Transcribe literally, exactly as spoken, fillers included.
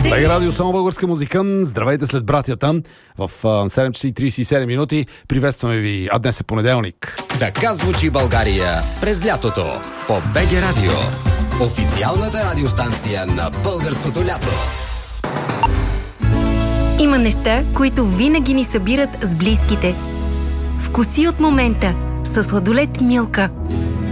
БГ Радио, само българска музика. Здравейте след братята. В седем часа и трийсет и седем минути приветстваме ви, а днес е понеделник. Така звучи България през лятото по БГ Радио. Официалната радиостанция на българското лято. Има неща, които винаги ни събират с близките. Вкуси от момента със сладолед Милка.